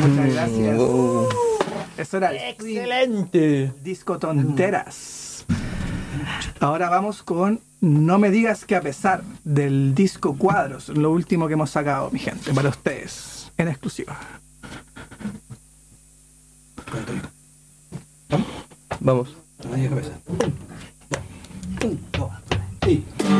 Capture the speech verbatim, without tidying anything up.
Muchas gracias. Oh. Eso era el Excelente. disco Tonteras. Ahora vamos con No me digas que a pesar del disco Cuadros, lo último que hemos sacado, mi gente, para ustedes, en exclusiva. Vamos. No me digas que a pesar.